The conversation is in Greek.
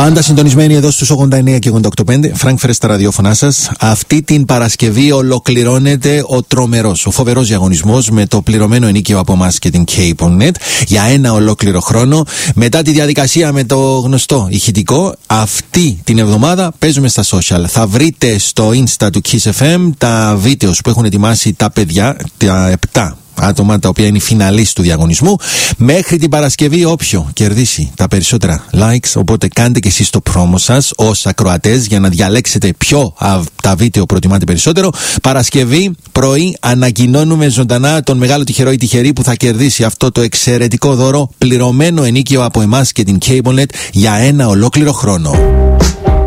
Πάντα συντονισμένοι εδώ στους 89 και 88.5 Frankfurt στα ραδιόφωνά σας. Αυτή την Παρασκευή ολοκληρώνεται ο τρομερός, ο φοβερός διαγωνισμός με το πληρωμένο ενίκιο από εμάς και την Cablenet για ένα ολόκληρο χρόνο. Μετά τη διαδικασία με το γνωστό ηχητικό, αυτή την εβδομάδα παίζουμε στα social. Θα βρείτε στο Insta του Kiss FM τα βίντεο που έχουν ετοιμάσει τα παιδιά, τα 7 άτομα τα οποία είναι οι φιναλίστ του διαγωνισμού. Μέχρι την Παρασκευή όποιο κερδίσει τα περισσότερα likes, οπότε κάντε και εσείς το πρόμο σας ως ακροατές για να διαλέξετε ποιο τα βίντεο προτιμάτε περισσότερο. Παρασκευή πρωί ανακοινώνουμε ζωντανά τον μεγάλο τυχερό ή τυχερή που θα κερδίσει αυτό το εξαιρετικό δώρο, πληρωμένο ενίκιο από εμάς και την Cablenet για ένα ολόκληρο χρόνο.